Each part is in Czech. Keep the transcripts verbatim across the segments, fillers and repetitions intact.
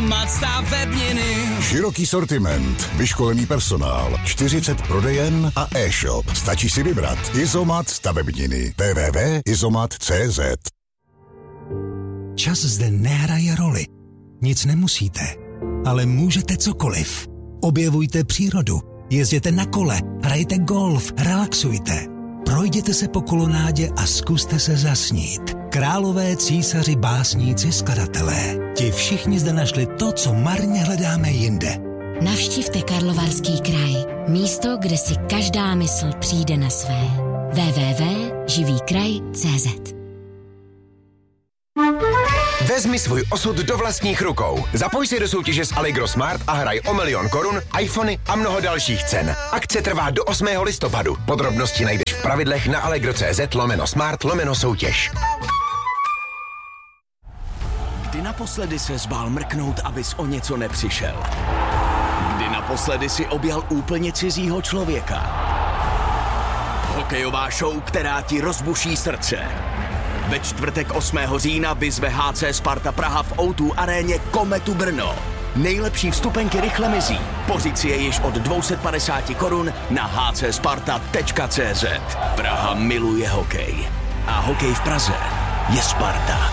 Izomat stavebniny. Široký sortiment, vyškolený personál, čtyřicet prodejen a e-shop. Stačí si vybrat. Izomat stavebniny. w w w tečka izomat tečka c z. Čas zde nehraje roli. Nic nemusíte, ale můžete cokoliv. Objevujte přírodu, jezděte na kole, hrajte golf, relaxujte. Projděte se po kolonádě a zkuste se zasnít. Králové, císaři, básníci, skladatelé. Ti všichni zde našli to, co marně hledáme jinde. Navštivte Karlovarský kraj. Místo, kde si každá mysl přijde na své. w w w tečka živý kraj tečka c z. Vezmi svůj osud do vlastních rukou. Zapoj se do soutěže s Allegro Smart a hraj o milion korun, iPhony a mnoho dalších cen. Akce trvá do osmého listopadu. Podrobnosti najdeš v pravidlech na allegro.cz lomeno smart lomeno soutěž. Kdy naposledy se zbál mrknout, abys o něco nepřišel? Kdy naposledy si objal úplně cizího člověka? Hokejová show, která ti rozbuší srdce. Ve čtvrtek osmého října vyzve H C Sparta Praha v ó dva aréně Kometu Brno. Nejlepší vstupenky rychle mizí. Pořiď si je již od dvě stě padesát korun na h c sparta tečka c z. Praha miluje hokej. A hokej v Praze je Sparta.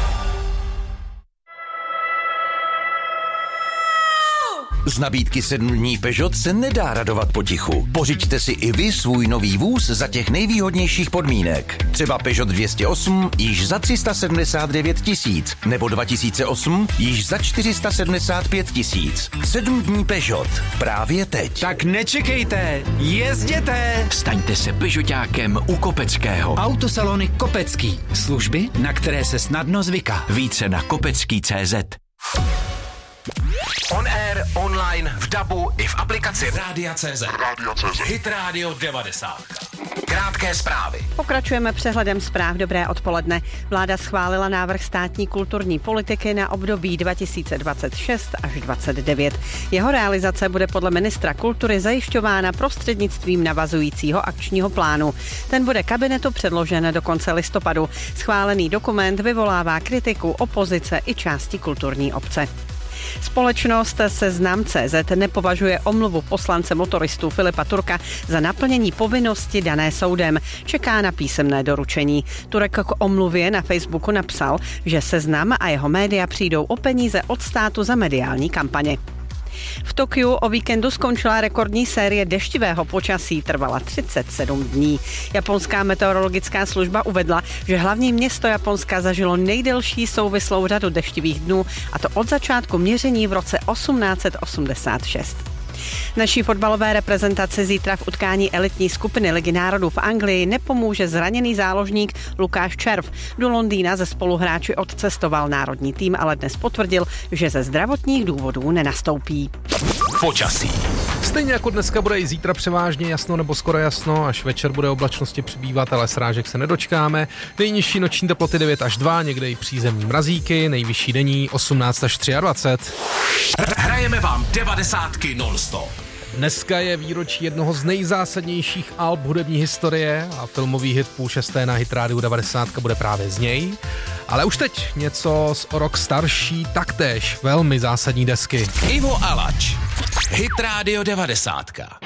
Z nabídky sedm dní Peugeot se nedá radovat potichu. Pořiďte si i vy svůj nový vůz za těch nejvýhodnějších podmínek. Třeba Peugeot dvě stě osm již za tři sta sedmdesát devět tisíc, nebo dva tisíce osm již za čtyři sta sedmdesát pět tisíc. Sedm dní Peugeot. Právě teď. Tak nečekejte, jezděte! Staňte se Peugeotákem u Kopeckého. Autosalony Kopecký. Služby, na které se snadno zvyká. Více na kopecký tečka cé zet. On air, online, v dabu i v aplikaci Rádia tečka cé zet. Rádio tečka cé zet. Hit Radio devadesát. Krátké zprávy. Pokračujeme přehledem zpráv. Dobré odpoledne. Vláda schválila návrh státní kulturní politiky na období dva tisíce dvacet šest až dvacet devět. Jeho realizace bude podle ministra kultury zajišťována prostřednictvím navazujícího akčního plánu. Ten bude kabinetu předložen do konce listopadu. Schválený dokument vyvolává kritiku opozice i části kulturní obce. Společnost Seznam tečka cé zet nepovažuje omluvu poslance motoristů Filipa Turka za naplnění povinnosti dané soudem. Čeká na písemné doručení. Turek k omluvě na Facebooku napsal, že Seznam a jeho média přijdou o peníze od státu za mediální kampaně. V Tokiu o víkendu skončila rekordní série deštivého počasí, trvala třicet sedm dní. Japonská meteorologická služba uvedla, že hlavní město Japonska zažilo nejdelší souvislou řadu deštivých dnů, a to od začátku měření v roce osmnáct set osmdesát šest. Naší fotbalové reprezentaci zítra v utkání elitní skupiny Ligy národů v Anglii nepomůže zraněný záložník Lukáš Červ. Do Londýna ze spoluhráči odcestoval národní tým, ale dnes potvrdil, že ze zdravotních důvodů nenastoupí. Počasí. Stejně jako dneska bude i zítra převážně jasno nebo skoro jasno, až večer bude oblačnosti přibývat, ale srážek se nedočkáme. Nejnižší noční teploty devět až dva, někde i přízemní mrazíky, nejvyšší denní osmnáct až dvacet tři. Hrajeme vám devadesátky non-stop. Dneska je výročí jednoho z nejzásadnějších alb hudební historie a filmový hit půl šesté na Hit Radio devadesát bude právě z něj. Ale už teď něco z o rok starší, taktéž velmi zásadní desky. Ivo Alač. Hit Radio devadesát.